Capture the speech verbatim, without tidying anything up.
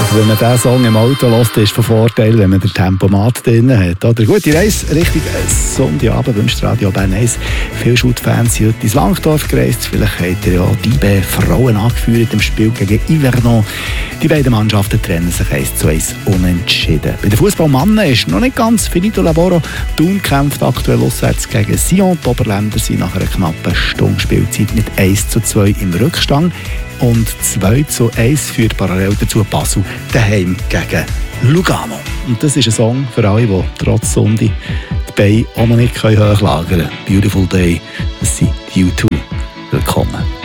Wenn man diesen Song im Auto hört, ist es von Vorteil, wenn man den Tempomat drin hat. Oder gute Reise Richtung Sonntagabend wünscht Radio Bern eins. Viele Schutt-Fans sind heute ins Wankdorf gereist. Vielleicht habt ihr ja die beiden Frauen angeführt im Spiel gegen Yvernon. Die beiden Mannschaften trennen sich eins zu eins unentschieden. Bei den Fußballmannen ist noch nicht ganz finito laboro. Thun kämpft aktuell auswärts gegen Sion. Die Oberländer sind nach einer knappen Stunde Spielzeit mit eins zu zwei im Rückstand. Und zwei zu eins führt parallel dazu Basel daheim gegen Lugano. Und das ist ein Song für alle, die trotz Sonntag die Beine auch noch nicht hochlagern können. Beautiful Day, das sind die U zwei. Willkommen.